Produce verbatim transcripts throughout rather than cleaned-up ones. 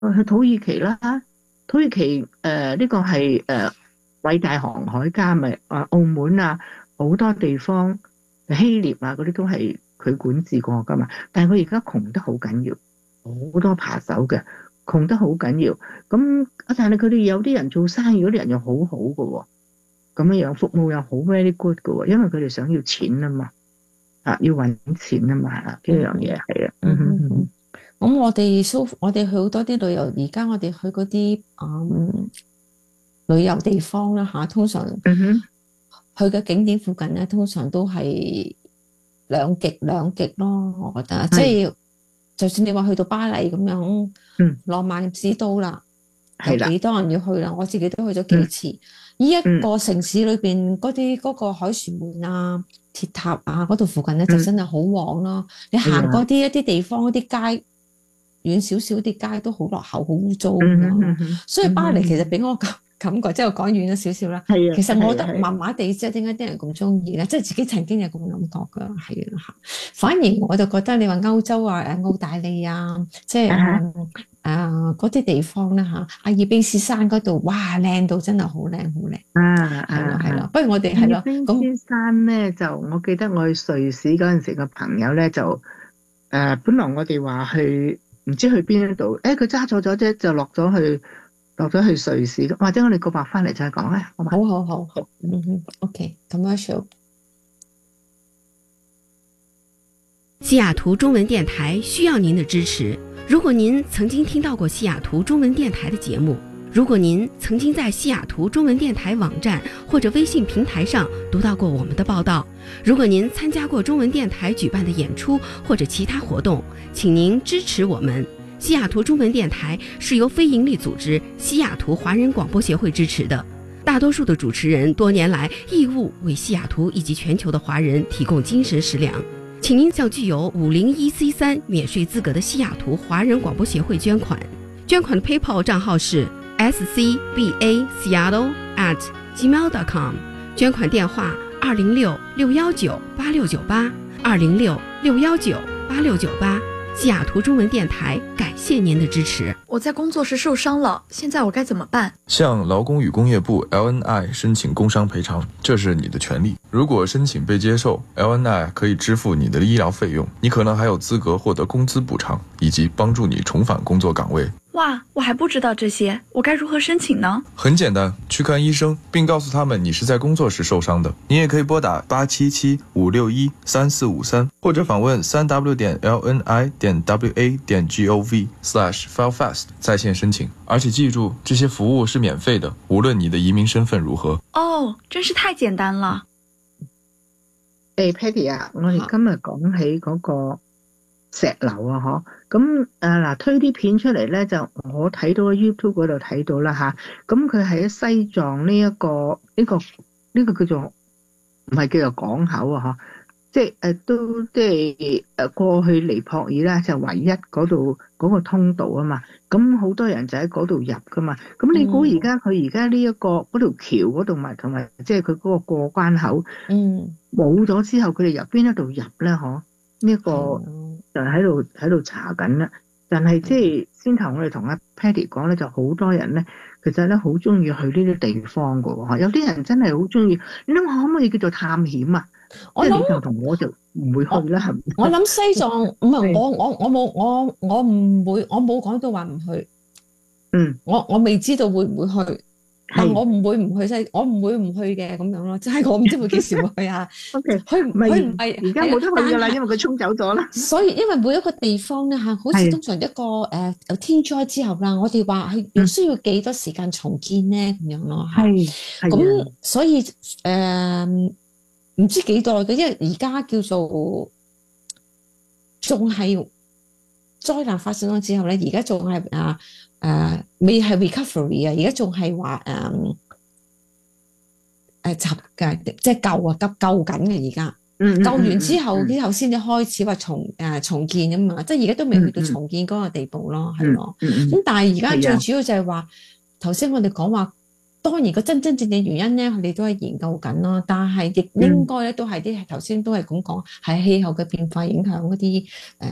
去土耳其啦，土耳其誒呢、呃這個係誒、呃、偉大航海家咪啊，澳門啊好多地方，希臘啊嗰啲都係佢管治過噶嘛。但係佢而家窮得好緊要，好多扒手嘅，窮得好緊要。咁啊，但係佢哋有啲人做生意嗰啲人又好好嘅喎，咁樣樣服務又好 very good 嘅喎，因為佢哋想要錢啊嘛，啊要揾錢啊嘛，呢樣嘢係啊。嗯哼哼。 咁我哋 so 我哋去好多啲旅遊，而家我哋去嗰啲嗯旅遊地方啦嚇，通常去嘅景點附近咧，通常都係兩極兩極咯，我覺得，即係就算你話去到巴黎咁樣，嗯，浪漫之都啦，有幾多人要去啦？我自己都去咗幾次。呢一個城市裏邊嗰啲嗰個凱旋門啊、鐵塔啊嗰度附近咧，就真係好旺咯。你行嗰啲一啲地方嗰啲街，遠少少啲街都好落後、好污糟咁樣。所以巴黎其實俾我感感覺，即係我講遠咗少少啦。其實我覺得麻麻地，即係點解啲人咁中意咧？即係自己曾經有咁感覺噶，係啊。反而我就覺得你話歐洲啊、誒澳大利亞，即係誒嗰啲地方咧嚇，阿爾卑斯山嗰度，哇靚到真係好靚好靚。 啊， 係咯係咯，不如我哋係咯。 阿爾卑斯山咧，就我記得我去瑞士嗰陣時，個朋友咧就誒、呃，本來我哋話去。唔知去邊一度？誒，佢揸錯咗啫，就落咗去，落咗去瑞士。或者我哋個白翻嚟再講咧，好嘛？ 好好好好，嗯哼 ，OK，commercial。 西雅圖中文電台需要您的支持。如果您曾經聽到過西雅圖中文電台的節目，如果您曾經在西雅圖中文電台網站或者微信平台上讀到過我們的報道，如果您參加過中文電台舉辦的演出或者其他活動，請您支持我們。西雅圖中文電台是由非營利組織西雅圖華人廣播協會支持的，大多數的主持人多年來義務為西雅圖以及全球的華人提供精神食糧。請您向具有五零一 C 三免稅資格的西雅圖華人廣播協會捐款，捐款的 PayPal 賬號是S C B A Seattle at gmail dot com， 捐款電話二零六六幺九八六九八二零六六幺九八六九八。西雅圖中文電台感謝您的支持。 我在工作時受傷了，現在我該怎麼辦？ 向勞工與工業部 L N I 申請工傷賠償，這是你的權利。如果申請被接受， L N I 可以支付你的醫療費用，你可能還有資格獲得工資補償，以及幫助你重返工作崗位。 哇，我還不知道這些，我該如何申請呢？ 很簡單，去看醫生，並告訴他們你是在工作時受傷的。你也可以撥打八七七五六一三四五三，或者訪問三 w 點 l n i 點 w a 點 g o v slash file fast 在線申請。而且記住，這些服務是免費的，無論你的移民身份如何。 哦，真是太簡單了。 誒 Patty 啊，我哋今日講起嗰個石樓啊，嗬，咁誒嗱推啲片出嚟咧，就我睇到 YouTube 嗰度睇到啦吓，咁佢係喺西藏呢、這、一個呢、這個呢、這個叫做唔係叫做港口啊，嗬，即係誒都即係誒過去尼泊爾咧就唯一嗰度嗰個通道啊嘛，咁好多人就喺嗰度入噶嘛，咁你估而家佢而家呢一個嗰條橋嗰度埋同埋即係佢嗰個過關口，嗯，冇咗之後，佢哋由邊一度入咧？嗬？呢、這個就喺度喺度查緊啦，但係即係先頭我哋同阿 Patty 講咧，就好多人咧，其實咧好中意去呢啲地方噶喎，有啲人真係好中意。你諗下可唔可以叫做探險啊？我諗就同我就唔會去啦，係咪？ 我諗西藏唔係我我我冇我我唔會，我冇講到話唔去。嗯，我我未知道會唔會去。但我唔會唔去西，我唔會唔去嘅咁樣咯，即係我唔知會幾時會去啊。 OK，佢唔係唔係而家冇得去噶啦，因為佢沖走咗啦。所以因為每一個地方咧嚇，好似通常一個誒有天災之後啦，我哋話係要需要幾多時間重建咧咁樣咯。係，咁所以誒唔知幾耐嘅，因為而家叫做仲係災難發生咗之後咧，而家仲係啊。誒、uh, 未係 recovery 啊，而家仲係話誒誒集嘅，即係救啊，急救緊嘅而家。嗯，救完之後，之後先至開始話重誒、呃、重建啊嘛，即係而家都未去到重建嗰個地步咯，係、嗯、咯。咁、嗯嗯、但係而家最主要就係話，頭先我哋講話，當然個真真正正原因咧，佢哋都係研究緊咯。但係亦應該咧，都係啲頭先都係咁講，係氣候嘅變化影響嗰啲誒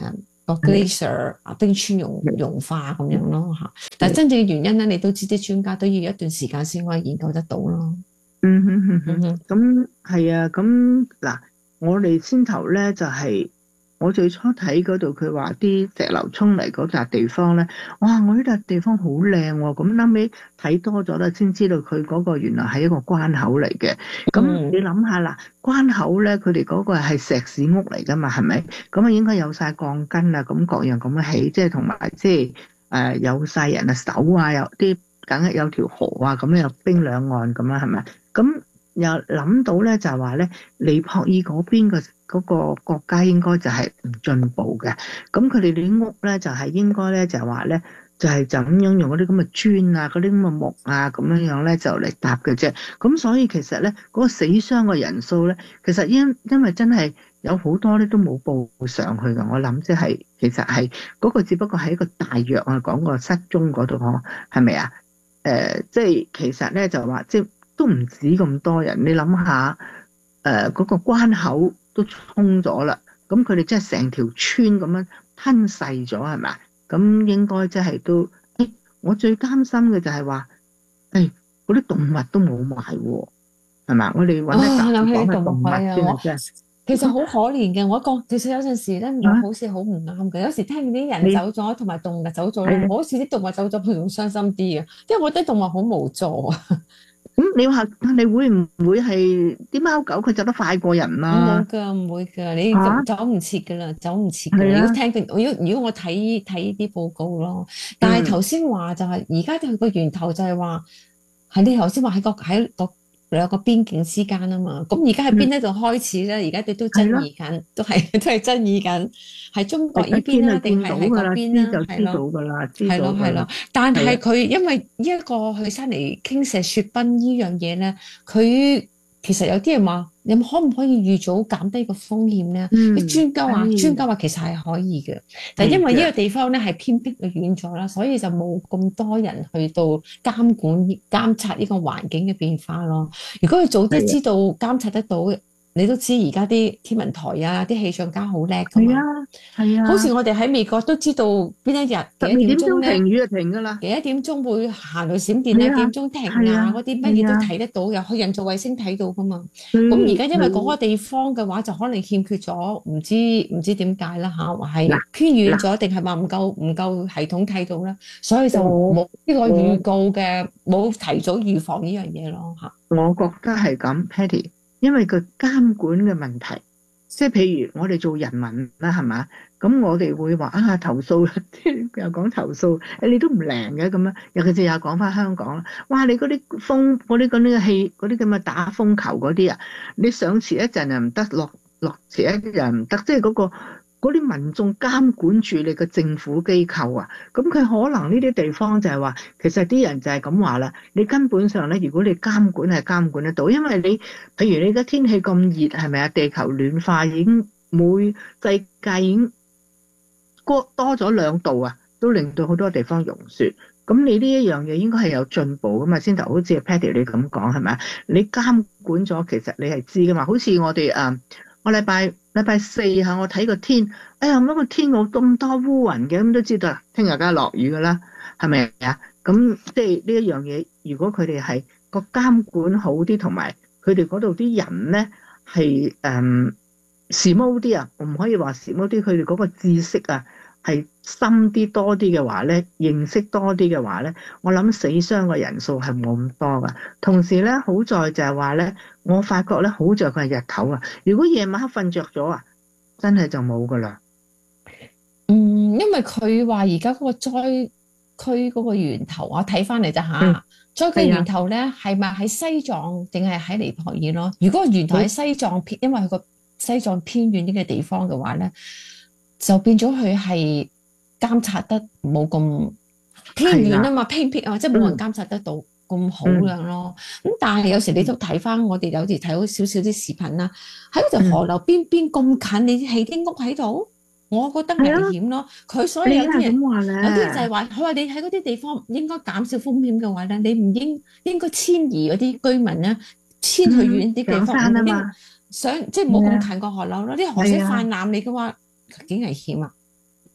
個 glacier 啊冰川融融化咁樣咯嚇。但係真正嘅原因咧，你都知啲專家都要一段時間先可以研究得到咯。 嗯哼哼哼，咁係啊，咁嗱，我哋先頭咧就係、是、我最初睇嗰度，佢話啲石流沖嚟嗰笪地方咧，哇！我呢笪地方好靚喎，咁後尾睇多咗啦，先知道佢嗰個原來係一個關口嚟嘅。咁、嗯、你諗下啦，關口咧，佢哋嗰個係石屎屋嚟噶嘛，係咪？咁啊應該有晒鋼筋啊，咁各樣咁樣起，即係同埋即係誒有晒人啊手啊，有啲梗係有條河啊，咁樣有冰兩岸咁啦，係咪？咁又諗到咧，就係話咧，尼泊爾嗰邊嘅嗰個國家應該就係唔進步嘅。咁佢哋啲屋咧就係應該咧就係話咧，就係就咁樣用嗰啲咁嘅磚啊、嗰啲咁嘅木啊咁樣樣咧就嚟搭嘅啫。咁所以其實咧嗰個死傷嘅人數咧，其實因因為真係有好多咧都冇報上去嘅。我諗即係其實係嗰個只不過係一個大約啊講個失蹤嗰度嗬，係咪啊？誒，即係其實咧就話即係。都唔止咁多人，你諗下，誒、呃、嗰、那個關口都沖咗啦，咁佢哋真係成條村咁樣吞噬咗係咪？咁應該即係都，誒、欸、我最擔心嘅就係話，誒嗰啲動物都冇埋喎，係咪？我哋揾一集講下動物先啊， 其實好可憐嘅，我覺其實有陣時咧，我好似好唔啱嘅。有時聽見啲人走咗，同埋動物走咗咧，我好似啲動物走咗，佢仲傷心啲嘅，因為我覺得動物好無助啊。 咁、嗯、你話你會唔會係啲貓狗佢走得快過人啊？ 冇㗎，唔會㗎，你就走唔切㗎啦，走唔切㗎。如果聽佢，如果如果我睇睇啲報告咯，但係頭先話就係而家佢個源頭就係話係你頭先話喺個喺個兩個邊境之間啊嘛。咁而家喺邊呢度開始咧？而家哋都爭議緊，都係都係爭議緊，係中國呢邊啊，定係喺嗰邊啊？係咯，係咯，係咯。但係佢因為呢一個去山泥傾瀉雪崩呢樣嘢咧，佢其實有啲人話，你可唔可以預早減低個風險咧？啲、嗯、專家話，專家話其實係可以嘅，但係因為呢個地方咧係偏僻嘅遠咗啦，所以就冇咁多人去到監管監察呢個環境嘅變化咯。如果佢早啲知道監察得到，你都知而家啲天文台啊，啲氣象家好叻㗎嘛。係啊，係啊。好似我哋喺美國都知道邊一日幾多點鐘咧， 停雨就停㗎啦。 幾多點鐘會行到閃電啊？幾點鐘停啊？嗰啲乜嘢都睇得到，又去人造衛星睇到㗎嘛。咁而家因為嗰個地方嘅話，就可能欠缺咗，唔知唔知點解啦嚇，話係偏遠咗，定係話唔夠唔夠系統睇到啦，所以就冇呢個預告嘅，冇提早預防呢樣嘢咯嚇。 我覺得係咁 ，Patty。因為個監管嘅問題，即係譬如我哋做人民啦，係嘛？咁我哋會話啊投訴，又講投訴，誒你都唔靈嘅咁樣。尤其是又講翻香港啦，哇！你嗰啲風，嗰啲嗰啲氣，嗰啲咁嘅打風球嗰啲啊，你上遲一陣又唔得，落落遲一陣又唔得，即係嗰個。嗰啲民眾監管住你嘅政府機構啊，咁佢可能呢啲地方就係話，其實啲人就係咁話啦。你根本上咧，如果你監管係監管得到，因為你譬如你而家天氣咁熱，係咪啊？地球暖化已經每世界已經多多咗兩度啊，都令到好多地方融雪。咁你呢一樣嘢應該係有進步噶嘛？先頭好似 Patty 你咁講係咪啊？你監管咗，其實你係知噶嘛？好似我哋誒，我禮拜。禮拜四嚇，我睇個天，哎呀，乜個天冇咁多烏雲嘅，咁都知道聽日梗係落雨噶啦，係咪啊？咁即係呢一樣嘢，如果佢哋係個監管好啲，同埋佢哋嗰度啲人咧係誒 smart 啲啊，我唔可以話 smart 啲，佢哋嗰個知識啊係深啲多啲嘅話咧，認識多啲嘅話咧，我諗死傷嘅人數係冇咁多噶。同時咧，好在就係話咧，我發覺咧，好在佢係日頭啊。如果夜晚黑瞓着咗啊，真係就冇噶啦。 嗯，因為佢話而家嗰個災區嗰個源頭，我睇翻嚟就嚇，災區源頭咧係咪喺西藏定係喺尼泊爾咯？如果源頭喺西藏偏，因為佢個西藏偏遠啲嘅地方嘅話咧，就變咗佢係監察得冇咁偏遠啊嘛，偏僻啊，即係冇人監察得到咁好樣咯。咁、嗯、但係有時你都睇翻，我哋有時睇到少少啲視頻啦，喺嗰條河流邊邊咁近，你起啲屋喺度，我覺得危險咯。佢所以有啲人，有啲人就係話，佢話你喺嗰啲地方應該減少風險嘅話咧，你唔應應該遷移嗰啲居民咧，遷去遠啲地方，唔應想即係冇咁近個河流咯。啲河水泛濫你嘅話，幾危險啊！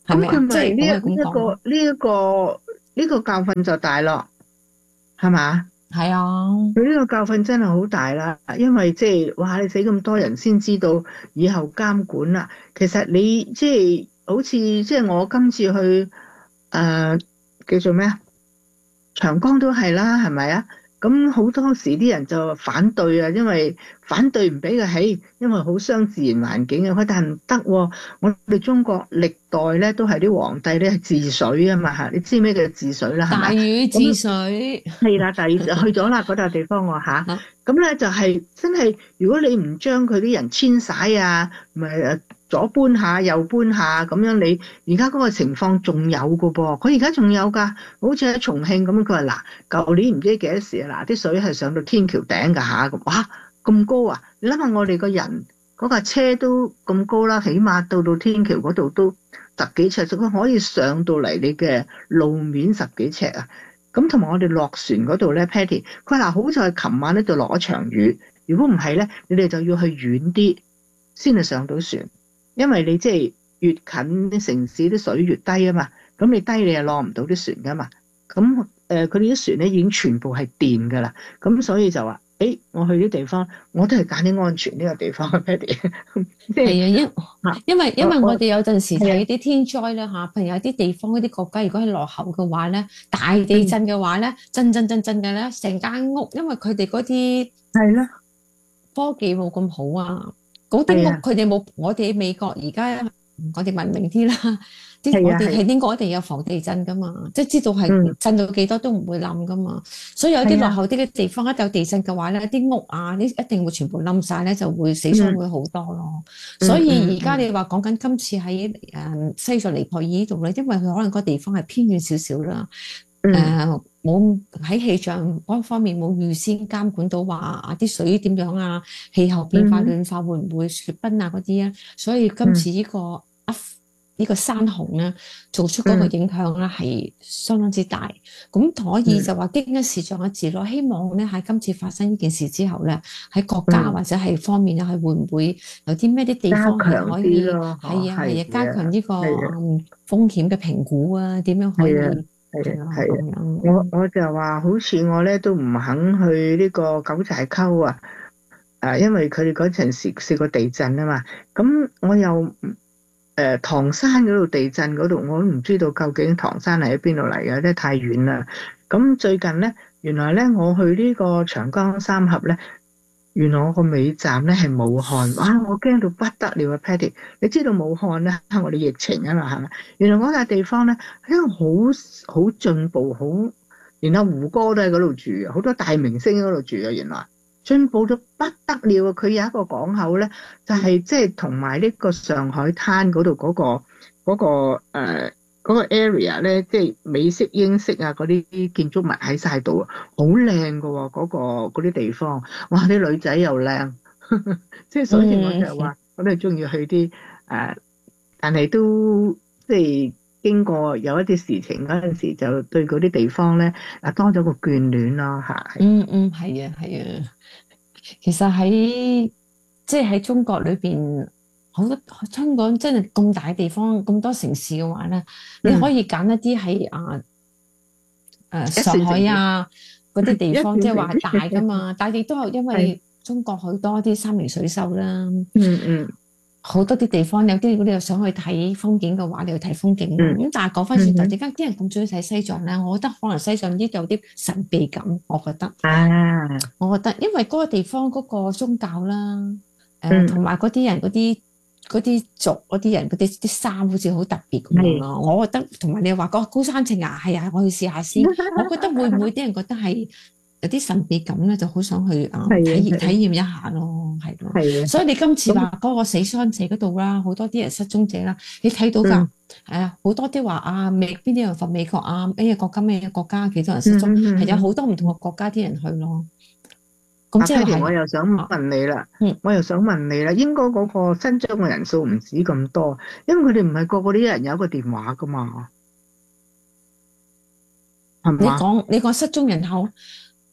係咪啊？ 咁佢即係咪呢一我係咁講。 呢一個呢一個呢個教訓就大咯，係嘛？ 係啊， 佢呢個教訓真係好大啦，因為即係哇，你死咁多人先知道以後監管啦。其實你即係好似即係我今次去誒、呃、叫做咩啊？長江都係啦，係咪啊？咁好多時啲人就反對啊，因為反對唔俾佢起，因為好傷自然環境啊。佢但係唔得喎，我哋中國歷代咧都係啲皇帝咧係治水啊嘛嚇，你知咩叫治水啦？係咪？ 大禹治水係啦，第二去咗啦嗰笪地方喎嚇。咁咧就係真係，如果你唔將佢啲人遷徙啊，咪誒左搬下右搬下咁樣，你而家嗰個情況仲有㗎噃，佢而家仲有㗎，好似喺重慶咁，佢話嗱，舊年唔知幾多時啊，嗱啲水係上到天橋頂㗎嚇，咁哇咁高啊！你諗下我哋個人嗰架車都咁高啦，起碼到到天橋嗰度都十幾尺，佢可以上到嚟你嘅路面十幾尺啊！咁同埋我哋落船嗰度咧 Patty， 佢話嗱，好在琴晚咧就落一場雨，如果唔係咧，你哋就要去遠啲先係上到船，因為你即係越近啲城市啲水越低啊嘛，咁你低你又落唔到啲船噶嘛，咁誒佢哋啲船咧已經全部係電噶啦，咁所以就話誒、欸，我去啲地方我都係揀啲安全呢個地方 Patty， 係啊，因因為因為我哋有陣時我睇啲天災咧嚇，譬如有啲地方嗰啲國家，如果係落後嘅話咧，大地震嘅話咧，震震震震嘅咧，成間屋，因為佢哋嗰啲係啦， 科技冇咁好啊，嗰啲屋佢哋冇，我哋美國而家我哋文明啲啦，啲我哋係應該一定有防地震噶嘛，即係知道係震到幾多都唔會冧噶嘛，所以有啲落後啲嘅地方一有地震嘅話咧，啲屋啊，你一定會全部冧晒咧，就會死傷會好多咯。所以而家你話講緊今次喺誒西藏尼泊爾呢度咧，因為佢可能個地方係偏遠少少啦。誒冇喺氣象嗰方面冇預先監管到話啊啲水點樣啊，氣候變化暖化會唔會雪崩啊嗰啲啊，所以今次呢、這個啊呢、這個山洪咧做出嗰個影響咧係相當之大，咁、嗯、可以就話經一事長一智咯。希望咧喺今次發生呢件事之後咧，喺國家或者係方面咧係會唔會有啲咩啲地方係可以係啊係啊加強呢個風險嘅評估啊，點樣可以？ 係啊，係啊，我我就話好似我咧都唔肯去呢個九寨溝啊，誒，因為佢哋嗰陣時試過地震啊嘛，咁我又誒、呃、唐山嗰度地震嗰度，我都唔知道究竟唐山係喺邊度嚟嘅，即係太遠啦。咁最近咧，原來咧我去呢個長江三峽咧。原來我個尾站咧係武漢，哇！我驚到不得了啊 Patty， 你知道武漢咧，我哋疫情啊嘛，係咪？原來嗰笪地方咧，因為好好進步，好，然後胡歌都喺嗰度住啊，好多大明星喺嗰度住啊，原來進步到不得了啊！佢有一個港口咧，就係即係同埋呢個上海灘嗰度嗰個嗰、嗰個誒。呃嗰個 area 咧，即係美式英式啊，嗰啲建築物喺晒度啊，好靚噶喎，嗰個嗰啲地方，哇！啲女仔又靚，即係所以我就話，我都係中意去啲誒、呃，但係都即係經過有一啲事情嗰陣時，就對嗰啲地方咧啊多咗個眷戀咯嚇。 嗯嗯，係啊係啊，其實喺即係喺中國裏邊。好多香港真係咁大地方，咁多城市嘅話咧、嗯，你可以揀一啲喺啊誒上海啊嗰啲地方，即係話大噶嘛。但係亦都係因為中國好多啲山明水秀啦，嗯嗯，好多啲地方有啲如果你又想去睇風景嘅話，你去睇風景。咁、嗯、但係講翻轉頭，點解啲人咁中意睇西藏咧？我覺得可能西藏啲有啲神秘感，我覺得。啊，我覺得因為嗰個地方嗰個宗教啦，誒同埋嗰啲人嗰啲。嗰啲族嗰啲人嗰啲啲衫好似好特別咁樣咯，我覺得同埋你話個高山症啊，係啊，我去試下先。我覺得會唔會啲人覺得係有啲神秘感咧，就好想去啊體驗體驗一下咯，係咯。係所以你今次話嗰個死傷者嗰度啦，好多啲人失蹤者啦，你睇到㗎，係、嗯、啊，好多啲話啊美邊啲人from美國啊，咩國家咩國家幾多人失蹤，係、嗯、有好多唔同嘅國家啲人去咯。咁即係我又想問你啦、嗯，我又想問你啦，應該嗰個新增嘅人數唔止咁多，因為佢哋唔係個個啲人有一個電話噶嘛，係嘛？ 你講你講失蹤人口，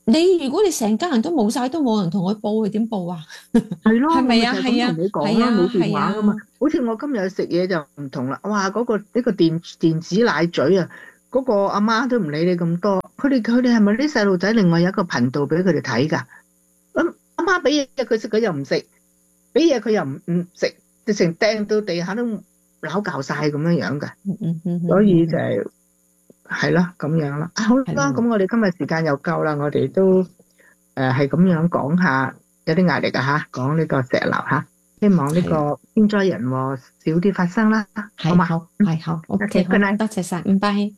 你如果你成家人都冇晒，都冇人同佢報，佢點報啊？ 係咯， 係咪啊？ 係係啊， 同你講啦，冇電話噶嘛。好似我今日食嘢就唔同啦，哇！嗰、嗰個呢、呢個電電子奶嘴啊，嗰、嗰個阿媽都唔理你咁多。佢哋佢哋係咪啲細路仔另外有一個頻道俾佢哋睇㗎？咁阿媽俾嘢佢食，佢又唔食；俾嘢佢又唔唔食，直情掟到地下都攪教晒咁樣樣㗎。所以就係係啦咁樣啦。好啦，咁我哋今日時間又夠啦，我哋都誒係咁樣講下，有啲壓力啊嚇，講呢個石樓嚇，希望呢個天災人禍少啲發生啦，好嘛？ 好，係好 ，OK， 好，多謝晒，唔該。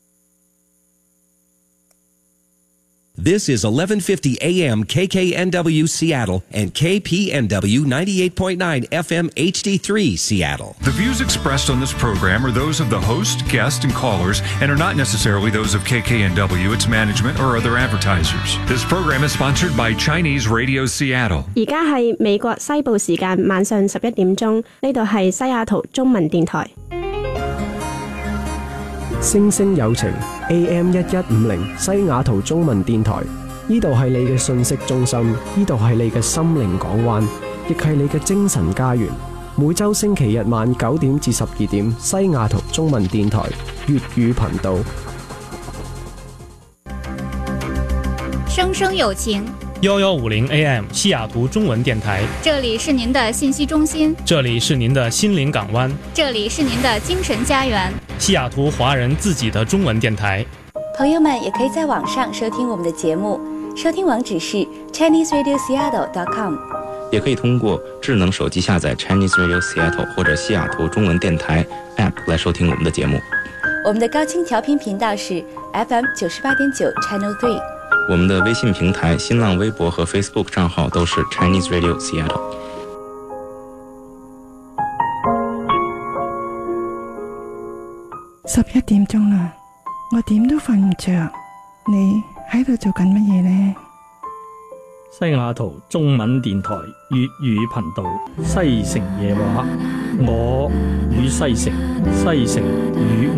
This is eleven fifty A M K K N W Seattle and K P N W ninety-eight point nine F M H D three Seattle. The views expressed on this program are those of the host, guest, and callers and are not necessarily those of K K N W, its management, or other advertisers. This program is sponsored by Chinese Radio Seattle. 而家係美國西部時間晚上十一點鐘，呢度係西雅圖中文電台。 星星有情 A M 一一五零西雅圖中文電台，呢度係你嘅信息中心，呢度係你嘅心靈港灣，亦係你嘅精神家園。每週星期日晚九點至十二點，西雅圖中文電台粵語頻道。 生生有情幺幺五零 A M 西雅图中文电台， 这里是您的信息中心， 这里是您的心灵港湾， 这里是您的精神家园， 西雅图华人自己的中文电台。 朋友们也可以在网上收听我们的节目，收听网址是 Chinese Radio Seattle dot com， 也可以通过智能手机下载 Chinese Radio Seattle 或者西雅图中文电台 App 来收听我们的节目。 我们的高清调频频道是 F M 九十八点九 Channel three。 我们的微信平台、新浪微博和 Facebook 账号都是 Chinese Radio Seattle。 十一點鐘啦，我點都瞓唔着。你喺度做緊乜嘢呢？ 西雅圖中文電台粵語頻道西城夜話，我與西城，西城與